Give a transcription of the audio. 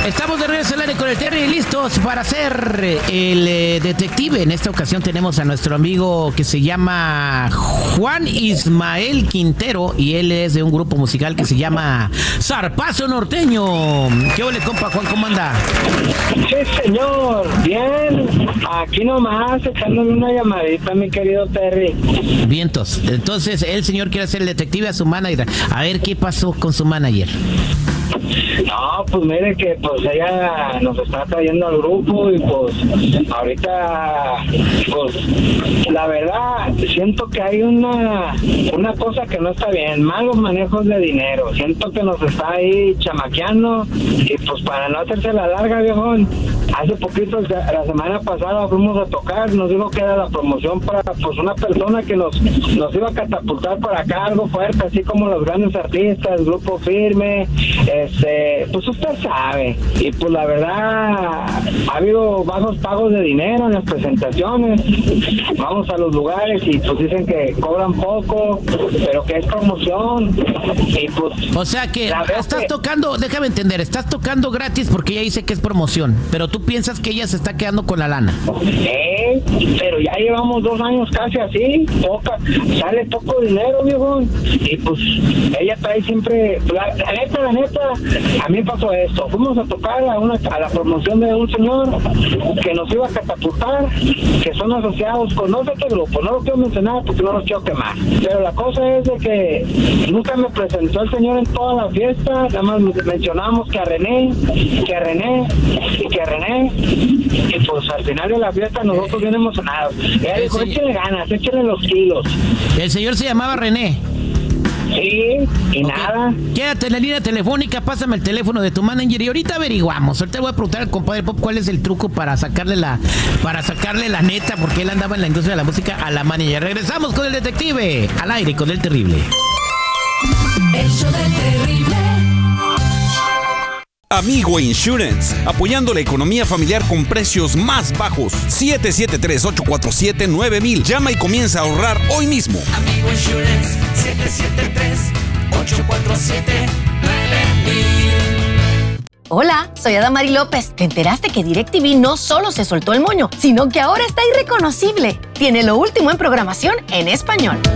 Estamos de regreso al aire con el Terry, listos para ser el detective. En esta ocasión tenemos a nuestro amigo que se llama Juan Ismael Quintero y él es de un grupo musical que se llama Zarpazo Norteño. ¿Qué ole, compa Juan? ¿Cómo anda? Sí, señor. Bien. Aquí nomás echándole una llamadita, mi querido Terry. Vientos. Entonces, el señor quiere ser el detective a su manager. A ver qué pasó con su manager. No, pues mire que pues ella nos está trayendo al grupo y pues ahorita pues la verdad siento que hay una cosa que no está bien, malos manejos de dinero, siento que nos está ahí chamaqueando y pues para no hacerse la larga, viejón, hace poquito, la semana pasada fuimos a tocar, nos dijo que era la promoción para pues una persona que nos iba a catapultar para acá, algo fuerte, así como los grandes artistas, Grupo Firme, pues usted sabe, y pues la verdad ha habido bajos pagos de dinero en las presentaciones, vamos a los lugares y pues dicen que cobran poco, pero que es promoción, y pues... O sea que estás tocando, déjame entender, estás tocando gratis porque ella dice que es promoción, pero tú piensas que ella se está quedando con la lana. Pero ya llevamos 2 años casi así, sale poco dinero, viejo, y pues ella trae siempre, la neta, a mí pasó esto, fuimos a tocar a la promoción de un señor que nos iba a catapultar, que son asociados con no sé qué grupo, no lo quiero mencionar porque no los quiero quemar, pero la cosa es de que nunca me presentó el señor en toda la fiesta, nada más mencionamos que a René, y pues al final de la fiesta nosotros bien emocionados. Ella dijo, échenle ganas, échenle los kilos. El señor se llamaba René. Sí, y nada. Quédate en la línea telefónica, pásame el teléfono de tu manager y ahorita averiguamos. Ahorita voy a preguntar al compadre Pop cuál es el truco para sacarle la neta, porque él andaba en la industria de la música a la manager. Regresamos con el detective, al aire con el terrible. El show del terrible. Amigo Insurance, apoyando la economía familiar con precios más bajos. 773-847-9000. Llama y comienza a ahorrar hoy mismo. Amigo Insurance, 773-847-9000. Hola, soy Adamari López. ¿Te enteraste que DirecTV no solo se soltó el moño, sino que ahora está irreconocible? Tiene lo último en programación en español.